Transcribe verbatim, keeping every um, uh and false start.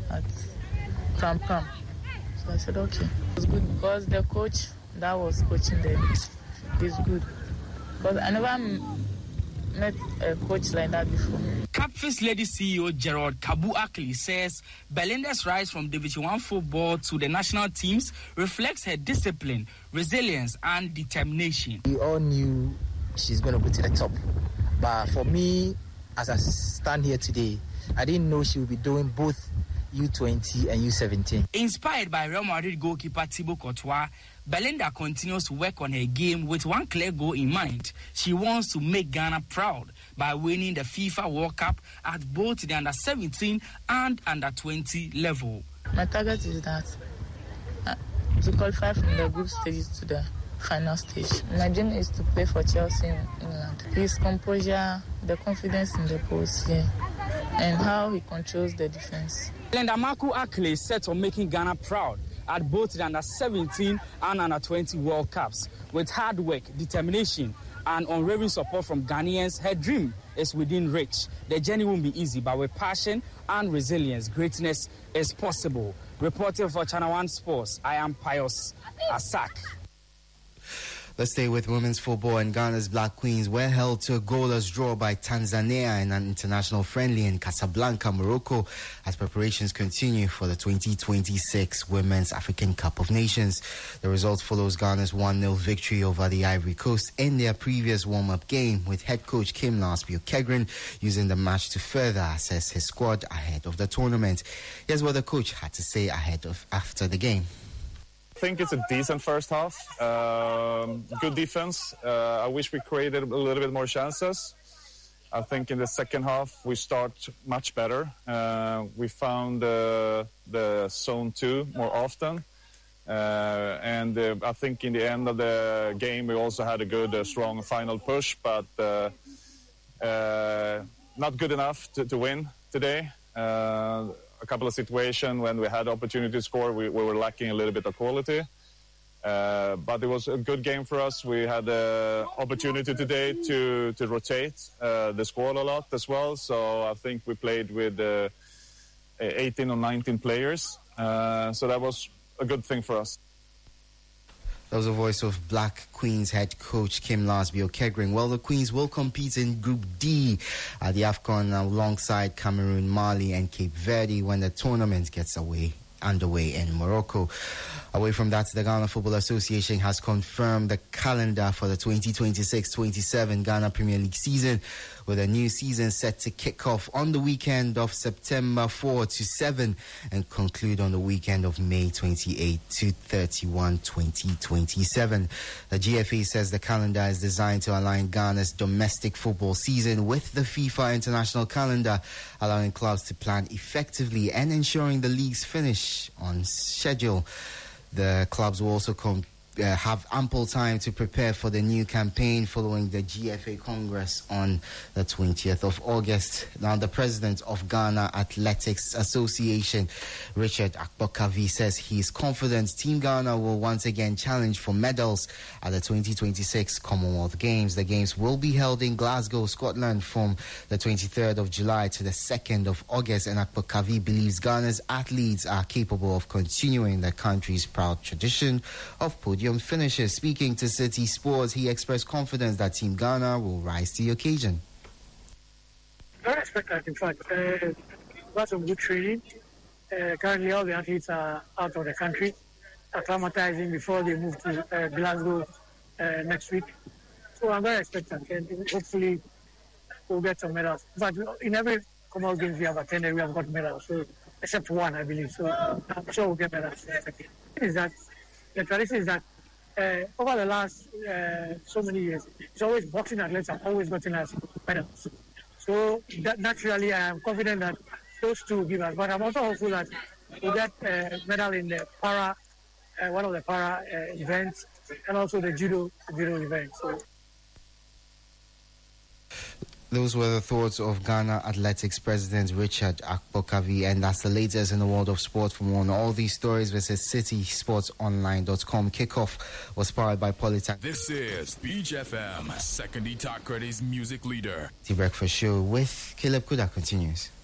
at Camp Camp. So I said, okay. It was good because the coach that was coaching them is good. Because I never met a coach like that before. Catfish Lady C E O Gerald Kabu Akli says Belinda's rise from Division One football to the national teams reflects her discipline, resilience, and determination. We all knew she's going to go to the top. But for me, as I stand here today, I didn't know she would be doing both U twenty and U seventeen. Inspired by Real Madrid goalkeeper Thibaut Courtois, Belinda continues to work on her game with one clear goal in mind. She wants to make Ghana proud by winning the FIFA World Cup at both the under seventeen and under twenty level. My target is that uh, to qualify from the group stages to the final stage. My dream is to play for Chelsea in England. His composure, the confidence in the post, yeah, and how he controls the defense. Belinda Marco Akle is set on making Ghana proud at both the under seventeen and under twenty World Cups. With hard work, determination, and unwavering support from Ghanaians, her dream is within reach. The journey won't be easy, but with passion and resilience, greatness is possible. Reporting for Channel One Sports, I am Pius Asak. Let's stay with women's football, and Ghana's Black Queens were held to a goalless draw by Tanzania in an international friendly in Casablanca, Morocco, as preparations continue for the twenty twenty-six Women's African Cup of Nations. The result follows Ghana's one nil victory over the Ivory Coast in their previous warm-up game, with head coach Kim Lasbio-Kegrin using the match to further assess his squad ahead of the tournament. Here's what the coach had to say ahead of after the game. I think it's a decent first half. Um, good defense. Uh, I wish we created a little bit more chances. I think in the second half we start much better. Uh, we found uh, the zone two more often. Uh, and uh, I think in the end of the game we also had a good, uh, strong final push, but uh, uh, not good enough to, to win today. Uh, a couple of situations when we had opportunity to score, we, we were lacking a little bit of quality. Uh, but it was a good game for us. We had the opportunity today to, to rotate uh, the squad a lot as well. So I think we played with uh, eighteen or nineteen players. Uh, so that was a good thing for us. That was the voice of Black Queens head coach Kim Lasbio-Kegrin. Well, the Queens will compete in Group D at the AFCON alongside Cameroon, Mali and Cape Verde when the tournament gets away. underway in Morocco. Away from that, the Ghana Football Association has confirmed the calendar for the twenty twenty-six twenty-seven Ghana Premier League season, with a new season set to kick off on the weekend of September fourth to seventh and conclude on the weekend of May twenty-eighth to thirty-first, twenty twenty-seven. The G F A says the calendar is designed to align Ghana's domestic football season with the FIFA international calendar, allowing clubs to plan effectively and ensuring the league's finish on schedule. The clubs will also come Uh, have ample time to prepare for the new campaign following the G F A Congress on the twentieth of August. Now, the president of Ghana Athletics Association, Richard Akbokavi, says he is confident Team Ghana will once again challenge for medals at the twenty twenty-six Commonwealth Games. The Games will be held in Glasgow, Scotland from the twenty-third of July to the second of August, and Akbokavi believes Ghana's athletes are capable of continuing the country's proud tradition of podium finishes. Speaking to City Sports, he expressed confidence that Team Ghana will rise to the occasion. I expect that, in fact. Uh, got some good training. Uh, currently, all the athletes are out of the country, acclimatizing before they move to uh, Glasgow uh, next week. So I'm very expectant, and hopefully we'll get some medals. In fact, in every Commonwealth Games we have attended, we have got medals, so except one, I believe. So I'm sure we'll get medals. Is that the tradition is that Uh, over the last uh, so many years, it's always boxing athletes have always gotten us medals. So that naturally, I am confident that those two will give us. But I'm also hopeful that we'll get a uh, medal in the para, uh, one of the para uh, events, and also the judo judo event. So. Those were the thoughts of Ghana Athletics President Richard Akbokavi, and that's the latest in the world of sport. For more on all these stories, visit city sports online dot com. Kickoff was powered by Polytech. This is Beach F M, Second Itakredi's music leader. The Breakfast Show with Caleb Kuda continues.